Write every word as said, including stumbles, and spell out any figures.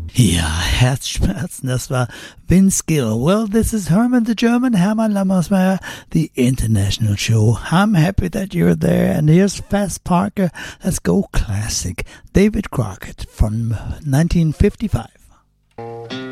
Ja, Herzschmerzen, das war Vince Gill. Well, this is Herman the German, Hermann Lammersmeyer, the international show. I'm happy that you're there. And here's Fast Parker. Let's go classic. David Crockett from nineteen fifty-five.